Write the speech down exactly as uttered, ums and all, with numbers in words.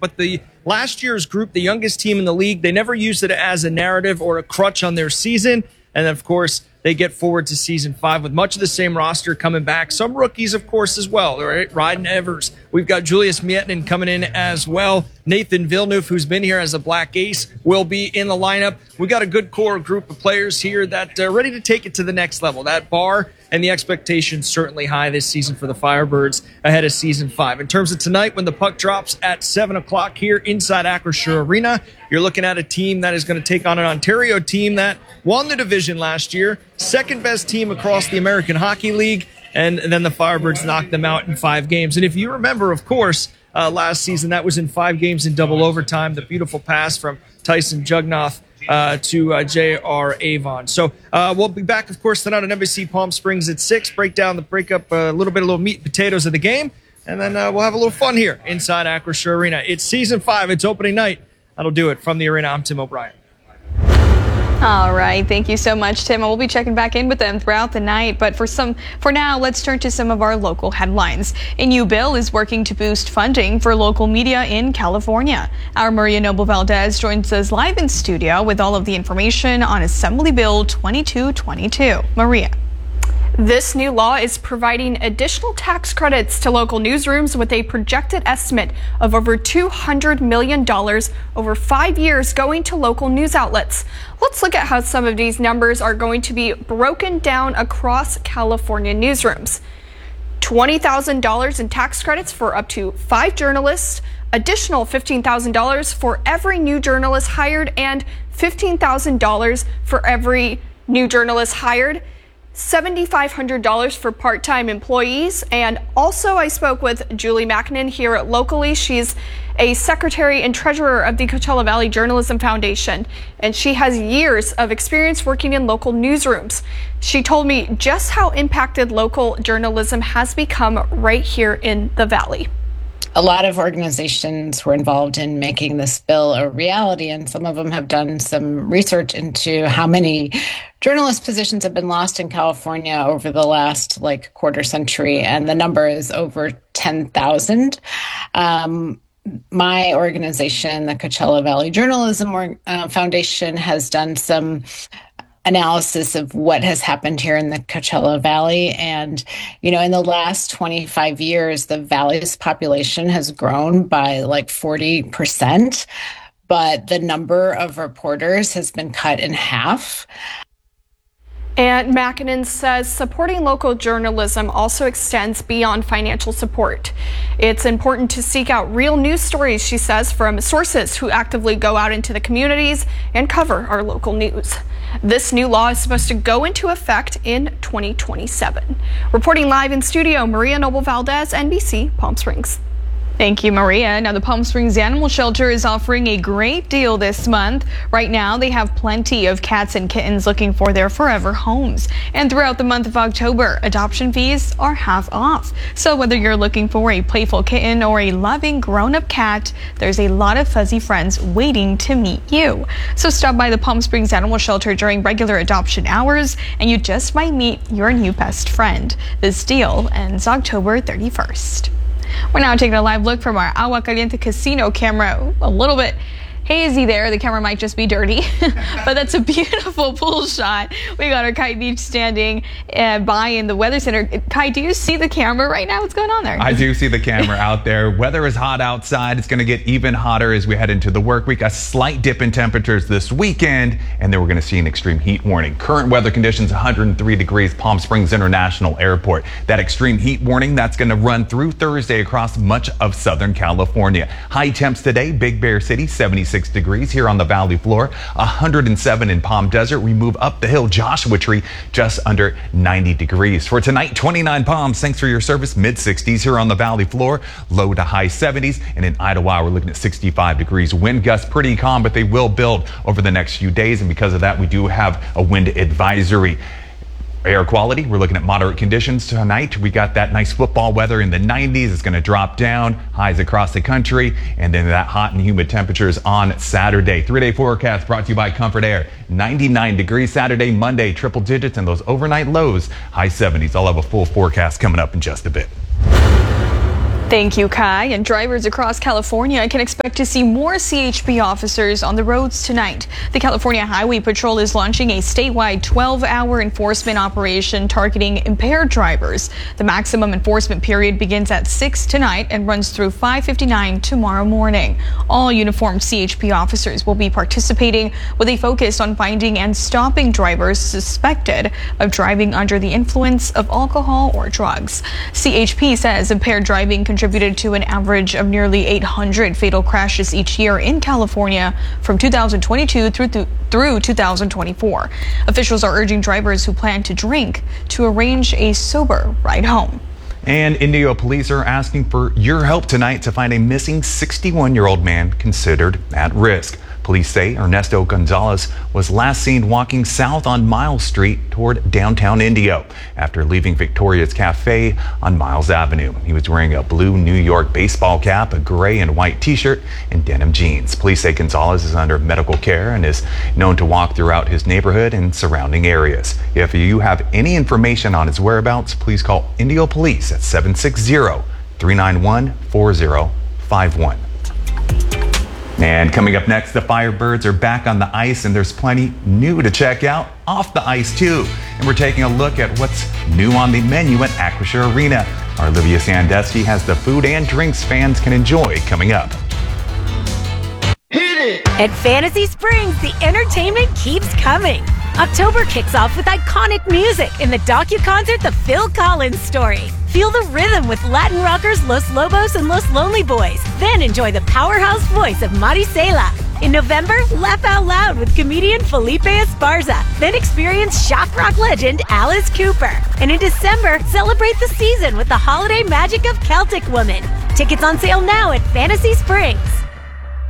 but the last year's group, the youngest team in the league, they never used it as a narrative or a crutch on their season. And of course, they get forward to season five with much of the same roster coming back. Some rookies, of course, as well. Right? Ryden Evers. We've got Julius Miettinen coming in as well. Nathan Villeneuve, who's been here as a Black Ace, will be in the lineup. We got a good core group of players here that are ready to take it to the next level. That bar and the expectations certainly high this season for the Firebirds ahead of season five. In terms of tonight, when the puck drops at seven o'clock here inside Acrisure Arena, you're looking at a team that is going to take on an Ontario team that won the division last year, second best team across the American Hockey League, and then the Firebirds knocked them out in five games. And if you remember, of course, uh, last season, that was in five games in double overtime, the beautiful pass from Tyson Jugnoth uh, to uh, J R Avon. So uh, we'll be back, of course, tonight on N B C Palm Springs at six, break down the break up a little bit, a little meat and potatoes of the game, and then uh, we'll have a little fun here inside Acrisure Arena. It's season five. It's opening night. That'll do it from the arena. I'm Tim O'Brien. All right. Thank you so much, Tim. We'll be checking back in with them throughout the night. But for some, for now, let's turn to some of our local headlines. A new bill is working to boost funding for local media in California. Our Maria Noble Valdez joins us live in studio with all of the information on Assembly Bill twenty-two twenty-two. Maria. This new law is providing additional tax credits to local newsrooms with a projected estimate of over two hundred million dollars over five years going to local news outlets. Let's look at how some of these numbers are going to be broken down across California newsrooms. twenty thousand dollars in tax credits for up to five journalists, additional fifteen thousand dollars for every new journalist hired, and fifteen thousand dollars for every new journalist hired. seven thousand five hundred dollars for part-time employees. And also I spoke with Julie Mackinnon here locally. She's a secretary and treasurer of the Coachella Valley Journalism Foundation, and she has years of experience working in local newsrooms. She told me just how impacted local journalism has become right here in the Valley. A lot of organizations were involved in making this bill a reality, and some of them have done some research into how many journalist positions have been lost in California over the last like quarter century, and the number is over ten thousand. Um, my organization, the Coachella Valley Journalism uh, Foundation, has done some analysis of what has happened here in the Coachella Valley. And, you know, in the last twenty-five years, the valley's population has grown by like forty percent, but the number of reporters has been cut in half. And Mackinnon says supporting local journalism also extends beyond financial support. It's important to seek out real news stories, she says, from sources who actively go out into the communities and cover our local news. This new law is supposed to go into effect in twenty twenty-seven. Reporting live in studio, Maria Noble Valdez, N B C, Palm Springs. Thank you, Maria. Now, the Palm Springs Animal Shelter is offering a great deal this month. Right now, they have plenty of cats and kittens looking for their forever homes. And throughout the month of October, adoption fees are half off. So whether you're looking for a playful kitten or a loving grown-up cat, there's a lot of fuzzy friends waiting to meet you. So stop by the Palm Springs Animal Shelter during regular adoption hours, and you just might meet your new best friend. This deal ends October thirty-first. We're now taking a live look from our Agua Caliente Casino camera. A little bit hazy there. The camera might just be dirty, but that's a beautiful pool shot. We got our Kite Beach standing uh, by in the weather center. Kite, do you see the camera right now? What's going on there? I do see the camera out there. Weather is hot outside. It's going to get even hotter as we head into the work week. A slight dip in temperatures this weekend, and then we're going to see an extreme heat warning. Current weather conditions, one hundred three degrees, Palm Springs International Airport. That extreme heat warning, that's going to run through Thursday across much of Southern California. High temps today, Big Bear City, seventy-six degrees here on the valley floor, one hundred seven in Palm Desert. We move up the hill, Joshua Tree, just under ninety degrees. For tonight, twenty-nine Palms, thanks for your service, mid sixties here on the valley floor, low to high seventies, and in Idlewild, we're looking at sixty-five degrees. Wind gusts pretty calm, but they will build over the next few days, and because of that, we do have a wind advisory. Air quality, we're looking at moderate conditions tonight. We got that nice football weather in the nineties. It's going to drop down, highs across the country, and then that hot and humid temperatures on Saturday. Three-day forecast brought to you by Comfort Air. ninety-nine degrees Saturday, Monday, triple digits, and those overnight lows, high seventies. I'll have a full forecast coming up in just a bit. Thank you, Kai. And drivers across California can expect to see more C H P officers on the roads tonight. The California Highway Patrol is launching a statewide twelve hour enforcement operation targeting impaired drivers. The maximum enforcement period begins at six tonight and runs through five fifty-nine tomorrow morning. All uniformed C H P officers will be participating with a focus on finding and stopping drivers suspected of driving under the influence of alcohol or drugs. C H P says impaired driving contributed to an average of nearly eight hundred fatal crashes each year in California from two thousand twenty-two through, th- through two thousand twenty-four. Officials are urging drivers who plan to drink to arrange a sober ride home. And Indio police are asking for your help tonight to find a missing sixty-one-year-old man considered at risk. Police say Ernesto Gonzalez was last seen walking south on Miles Street toward downtown Indio after leaving Victoria's Cafe on Miles Avenue. He was wearing a blue New York baseball cap, a gray and white t-shirt, and denim jeans. Police say Gonzalez is under medical care and is known to walk throughout his neighborhood and surrounding areas. If you have any information on his whereabouts, please call Indio Police at seven six zero, three nine one, four zero five one. And coming up next, the Firebirds are back on the ice, and there's plenty new to check out off the ice too. And we're taking a look at what's new on the menu at Acrisure Arena. Our Olivia Sandusky has the food and drinks fans can enjoy coming up. At Fantasy Springs, the entertainment keeps coming. October kicks off with iconic music in the docu-concert The Phil Collins Story. Feel the rhythm with Latin rockers Los Lobos and Los Lonely Boys. Then enjoy the powerhouse voice of Marisela. In November, laugh out loud with comedian Felipe Esparza. Then experience shock rock legend Alice Cooper. And in December, celebrate the season with the holiday magic of Celtic Woman. Tickets on sale now at Fantasy Springs.